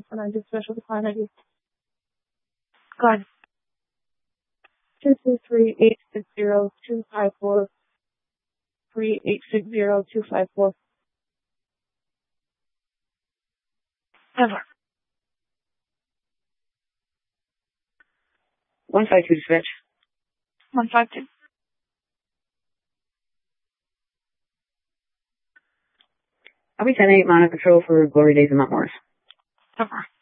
and I did special decline ID. Go ahead. 223-860-254. 3-860-254. Ever. 152 to switch. 152. I'll be 10-8 monitor control for Glory Days and Mount Morris. Ever.